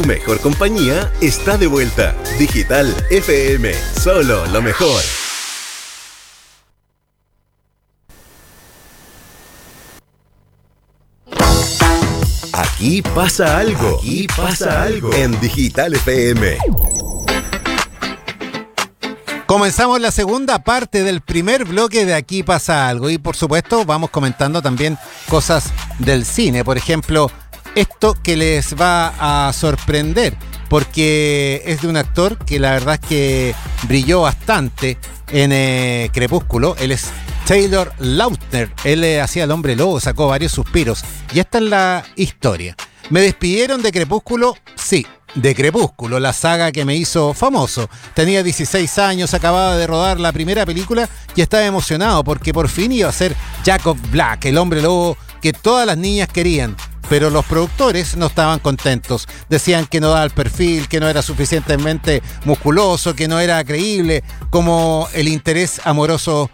Tu mejor compañía está de vuelta. Digital FM, solo lo mejor. Aquí pasa algo. Aquí pasa algo. En Digital FM. Comenzamos la segunda parte del primer bloque de Aquí pasa algo. Y por supuesto vamos comentando también cosas del cine. Por ejemplo, esto que les va a sorprender, porque es de un actor que la verdad es que brilló bastante en Crepúsculo. Él es Taylor Lautner. Él hacía El Hombre Lobo, sacó varios suspiros. Y esta es la historia. ¿Me despidieron de Crepúsculo? Sí, de Crepúsculo, la saga que me hizo famoso. Tenía 16 años, acababa de rodar la primera película y estaba emocionado porque por fin iba a ser Jacob Black, el Hombre Lobo que todas las niñas querían. Pero los productores no estaban contentos. Decían que no daba el perfil, que no era suficientemente musculoso, que no era creíble como el interés amoroso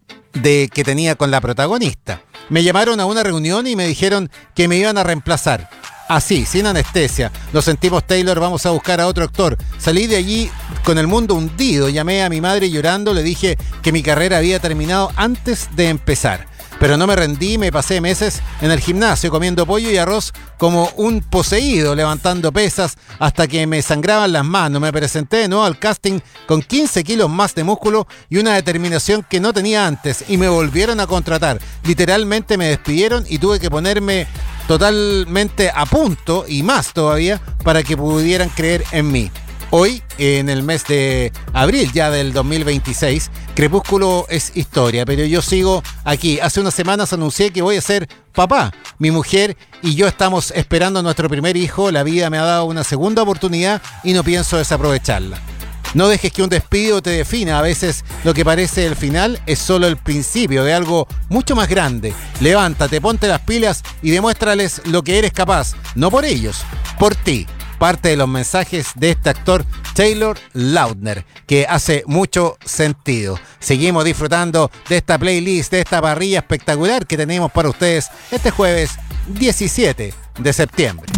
que tenía con la protagonista. Me llamaron a una reunión y me dijeron que me iban a reemplazar. Así, sin anestesia. Lo sentimos, Taylor, vamos a buscar a otro actor. Salí de allí con el mundo hundido. Llamé a mi madre llorando, le dije que mi carrera había terminado antes de empezar. Pero no me rendí, me pasé meses en el gimnasio comiendo pollo y arroz como un poseído, levantando pesas hasta que me sangraban las manos. Me presenté de nuevo al casting con 15 kilos más de músculo y una determinación que no tenía antes y me volvieron a contratar. Literalmente me despidieron y tuve que ponerme totalmente a punto y más todavía para que pudieran creer en mí. Hoy, en el mes de abril ya del 2026, Crepúsculo es historia, pero yo sigo aquí. Hace unas semanas anuncié que voy a ser papá. Mi mujer y yo estamos esperando a nuestro primer hijo. La vida me ha dado una segunda oportunidad y no pienso desaprovecharla. No dejes que un despido te defina. A veces lo que parece el final es solo el principio de algo mucho más grande. Levántate, ponte las pilas y demuéstrales lo que eres capaz. No por ellos, por ti. Parte de los mensajes de este actor Taylor Lautner, que hace mucho sentido. Seguimos disfrutando de esta playlist, de esta parrilla espectacular que tenemos para ustedes este jueves 17 de septiembre.